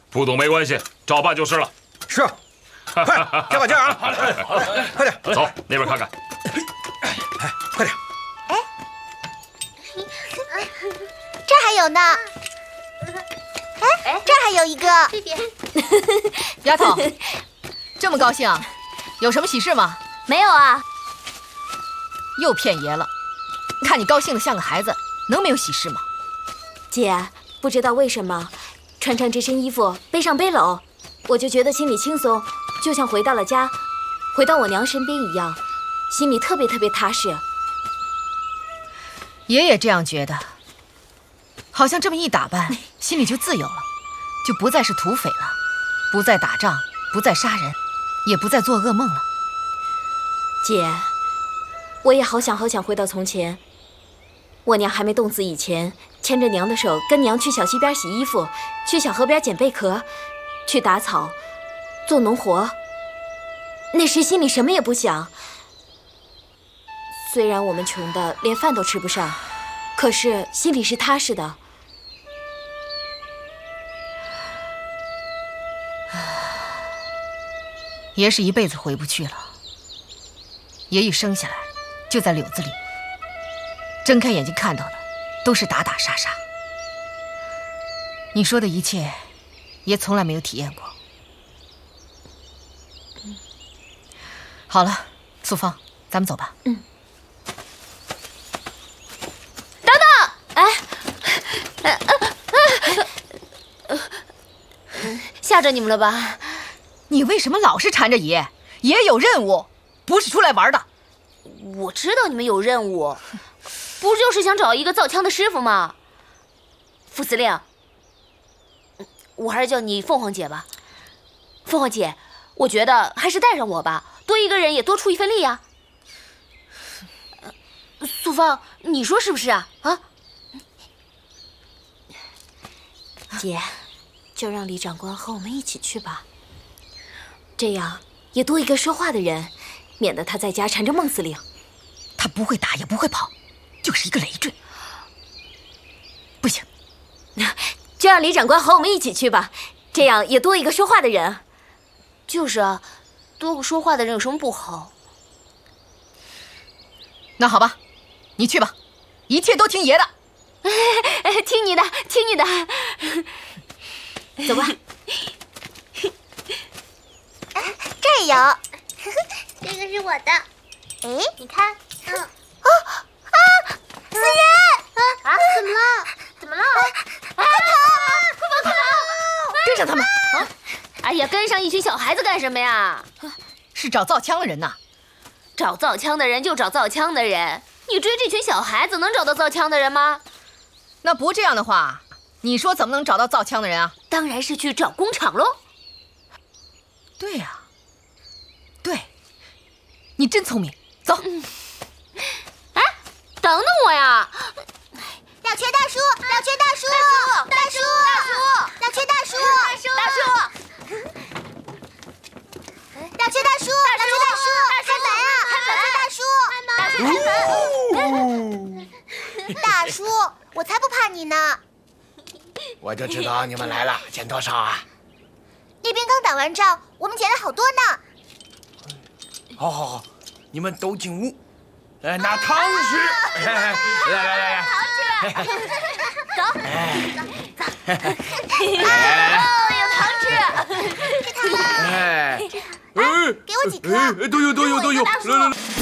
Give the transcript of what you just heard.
不懂没关系，照办就是了。 是，快加把劲啊！好嘞，快点， 走那边看看。 哎，快点！ 这还有呢。哎，这还有一个。 这边。 丫头，这么高兴，有什么喜事吗？ 没有啊。 又骗爷了。看你高兴的像个孩子，能没有喜事吗？ 姐，不知道为什么，穿上这身衣服，背上背篓，我就觉得心里轻松，就像回到了家，回到我娘身边一样，心里特别踏实。 爷也这样觉得，好像这么一打扮，心里就自由了，就不再是土匪了，不再打仗，不再杀人，也不再做噩梦了。 姐，我也好想回到从前，我娘还没冻死以前，牵着娘的手，跟娘去小溪边洗衣服，去小河边捡贝壳，去打草，做农活。那时心里什么也不想。虽然我们穷的连饭都吃不上，可是心里是踏实的。 爷是一辈子回不去了。爷一生下来就在柳子里，睁开眼睛看到的都是打打杀杀。你说的一切，爷从来没有体验过。好了，素芳，咱们走吧。 吓着你们了吧？ 你为什么老是缠着爷？爷有任务，不是出来玩的。 我知道你们有任务，不就是想找一个造枪的师傅吗？副司令，我还是叫你凤凰姐吧。凤凰姐，我觉得还是带上我吧，多一个人也多出一份力呀。素芳，你说是不是啊？啊？ 姐，就让李长官和我们一起去吧，这样也多一个说话的人，免得他在家缠着孟司令。 他不会打也不会跑，就是一个累赘。不行， 就让李长官和我们一起去吧，这样也多一个说话的人。 就是啊，多个说话的人有什么不好？ 那好吧，你去吧，一切都听爷的。 听你的，听你的。 走吧。 这有， 这个是我的。 哎， 你看。 死人！ 怎么了？怎么了？ 快跑！ 跟上他们。 哎呀，跟上一群小孩子干什么呀？ 是找造枪的人呐。 找造枪的人就找造枪的人，你追这群小孩子能找到造枪的人吗？ 那不这样的话，你说怎么能找到造枪的人啊？ 当然是去找工厂喽。 对呀，对，你真聪明。走。 哎，等等我呀！ 大缺大叔，大缺大叔，大叔，大缺大叔， 大叔， 大缺大叔，大缺大叔，开门啊！大缺大叔，大叔，我才不怕你呢。 我就知道你们来了，捡多少啊？ 那边刚打完仗，我们捡了好多呢。 好，你们都进屋，拿汤匙。来， 糖吃， 走，有糖吃。 给他们，给我几颗。 都有，来。